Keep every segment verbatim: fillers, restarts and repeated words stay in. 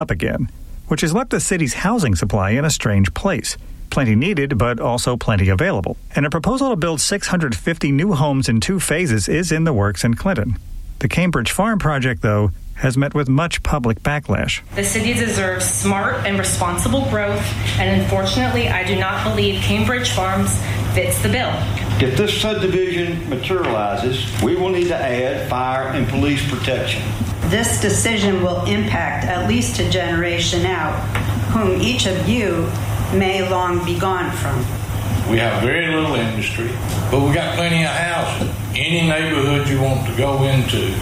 up again, which has left the city's housing supply in a strange place. Plenty needed, but also plenty available. And a proposal to build six hundred fifty new homes in two phases is in the works in Clinton. The Cambridge Farm project, though, has met with much public backlash. The city deserves smart and responsible growth, and unfortunately, I do not believe Cambridge Farms fits the bill. If this subdivision materializes, we will need to add fire and police protection. This decision will impact at least a generation out, whom each of you may long be gone from. We have very little industry, but we got plenty of housing. Any neighborhood you want to go into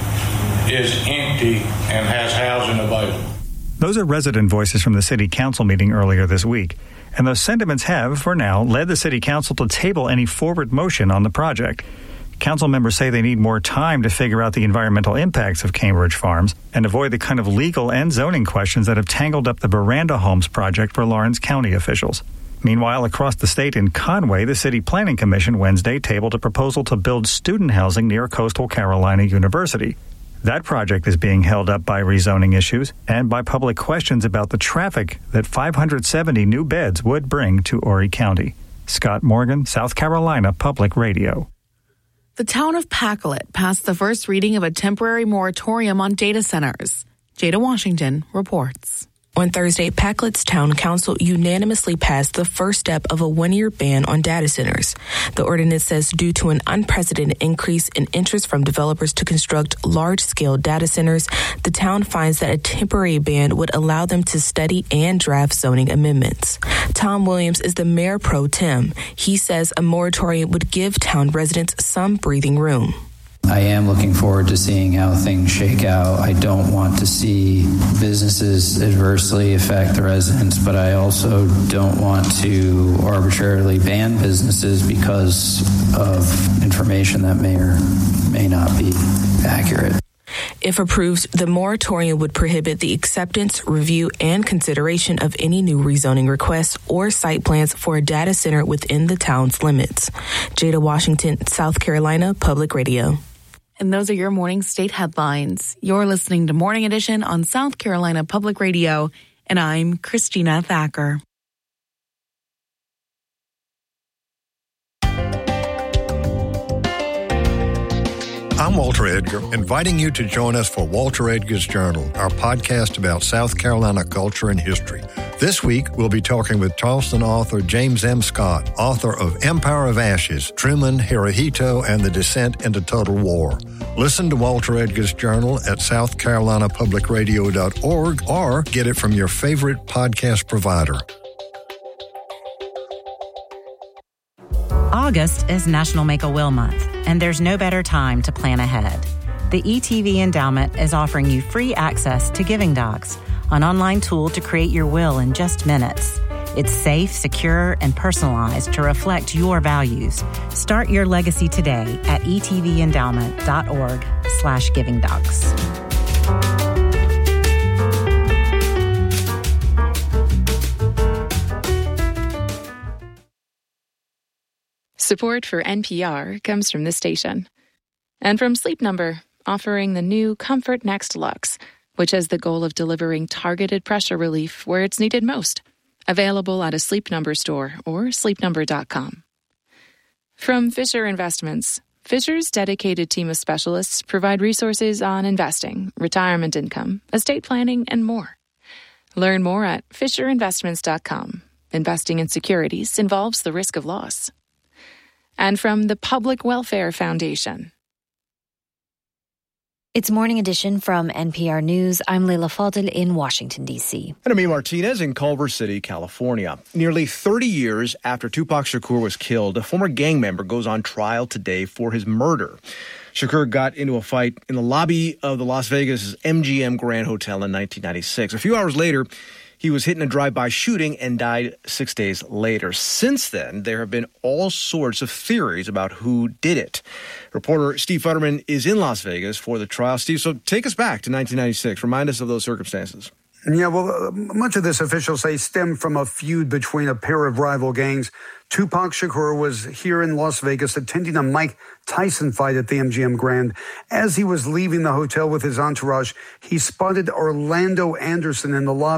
is empty and has housing available. Those are resident voices from the city council meeting earlier this week, and those sentiments have, for now, led the city council to table any forward motion on the project. Council members say they need more time to figure out the environmental impacts of Cambridge Farms and avoid the kind of legal and zoning questions that have tangled up the Veranda Homes project for Lawrence County officials. Meanwhile, across the state in Conway, the City Planning Commission Wednesday tabled a proposal to build student housing near Coastal Carolina University. That project is being held up by rezoning issues and by public questions about the traffic that five hundred seventy new beds would bring to Horry County. Scott Morgan, South Carolina Public Radio. The town of Pacolet passed the first reading of a temporary moratorium on data centers. Jada Washington reports. On Thursday, Pacolet's town council unanimously passed the first step of a one-year ban on data centers. The ordinance says due to an unprecedented increase in interest from developers to construct large-scale data centers, the town finds that a temporary ban would allow them to study and draft zoning amendments. Tom Williams is the mayor pro tem. He says a moratorium would give town residents some breathing room. I am looking forward to seeing how things shake out. I don't want to see businesses adversely affect the residents, but I also don't want to arbitrarily ban businesses because of information that may or may not be accurate. If approved, the moratorium would prohibit the acceptance, review, and consideration of any new rezoning requests or site plans for a data center within the town's limits. Jada Washington, South Carolina Public Radio. And those are your morning state headlines. You're listening to Morning Edition on South Carolina Public Radio, and I'm Christina Thacker. I'm Walter Edgar, inviting you to join us for Walter Edgar's Journal, our podcast about South Carolina culture and history. This week, we'll be talking with Charleston author James M. Scott, author of Empire of Ashes, Truman, Hirohito, and the Descent into Total War. Listen to Walter Edgar's Journal at south carolina public radio dot org or get it from your favorite podcast provider. August is National Make-A-Will Month, and there's no better time to plan ahead. The E T V Endowment is offering you free access to Giving Docs, an online tool to create your will in just minutes. It's safe, secure, and personalized to reflect your values. Start your legacy today at e t v endowment dot org slash giving docs. Support for N P R comes from this station. And from Sleep Number, offering the new Comfort Next Luxe, which has the goal of delivering targeted pressure relief where it's needed most. Available at a Sleep Number store or sleep number dot com. From Fisher Investments, Fisher's dedicated team of specialists provide resources on investing, retirement income, estate planning, and more. Learn more at fisher investments dot com. Investing in securities involves the risk of loss. And from the Public Welfare Foundation. It's Morning Edition from N P R News. I'm Leila Fadel in Washington, D C. And Ami Martinez in Culver City, California. Nearly thirty years after Tupac Shakur was killed, a former gang member goes on trial today for his murder. Shakur got into a fight in the lobby of the Las Vegas M G M Grand Hotel in nineteen ninety-six. A few hours later, he was hit in a drive-by shooting and died six days later. Since then, there have been all sorts of theories about who did it. Reporter Steve Futterman is in Las Vegas for the trial. Steve, so take us back to nineteen ninety-six. Remind us of those circumstances. Yeah, well, uh, much of this, officials say, stemmed from a feud between a pair of rival gangs. Tupac Shakur was here in Las Vegas attending a Mike Tyson fight at the M G M Grand. As he was leaving the hotel with his entourage, he spotted Orlando Anderson in the lobby.